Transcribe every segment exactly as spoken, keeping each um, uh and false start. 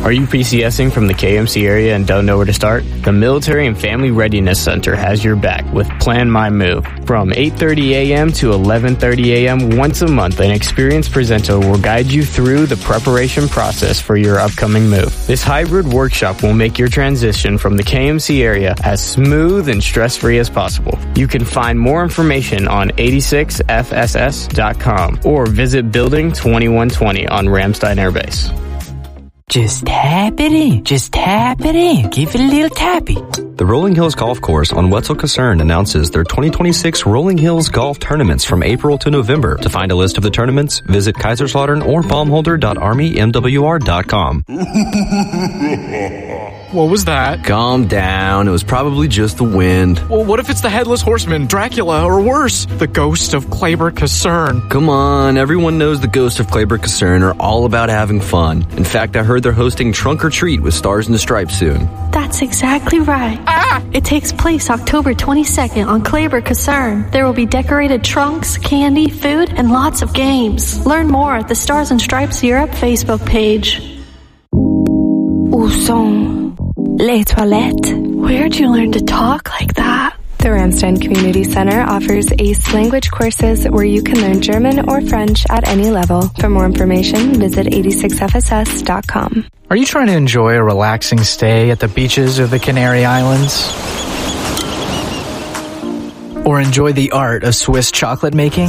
Are you PCSing from the K M C area and don't know where to start? The Military and Family Readiness Center has your back with Plan My Move. From eight thirty a.m. to eleven thirty a.m. once a month, an experienced presenter will guide you through the preparation process for your upcoming move. This hybrid workshop will make your transition from the K M C area as smooth and stress-free as possible. You can find more information on eighty-six F S S dot com or visit Building twenty-one twenty on Ramstein Air Base. Just tap it in. Just tap it in. Give it a little tappy. The Rolling Hills Golf Course on Wetzel Kaserne announces their twenty twenty-six Rolling Hills Golf Tournaments from April to November. To find a list of the tournaments, visit Kaiserslautern or palmholder dot army m w r dot com. What was that? Calm down. It was probably just the wind. Well, what if it's the Headless Horseman, Dracula, or worse, the ghost of Kleber Kaserne? Come on. Everyone knows the ghosts of Kleber Kaserne are all about having fun. In fact, I heard they're hosting Trunk or Treat with Stars and the Stripes soon. That's exactly right. Ah! It takes place October twenty-second on Kleber Kaserne. There will be decorated trunks, candy, food, and lots of games. Learn more at the Stars and Stripes Europe Facebook page. Où sont les toilettes? Where'd you learn to talk like that? The Ramstein Community Center offers A C E language courses where you can learn German or French at any level. For more information, visit eighty-six F S S dot com. Are you trying to enjoy a relaxing stay at the beaches of the Canary Islands? Or enjoy the art of Swiss chocolate making?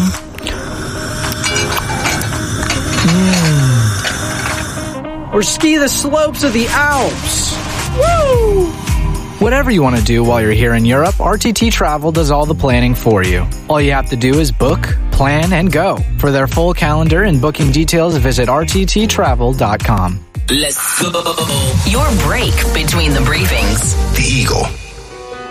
Mm. Or ski the slopes of the Alps? Woo! Whatever you want to do while you're here in Europe, R T T Travel does all the planning for you. All you have to do is book, plan, and go. For their full calendar and booking details, visit r t t travel dot com. Let's go. Your break between the briefings. The Eagle.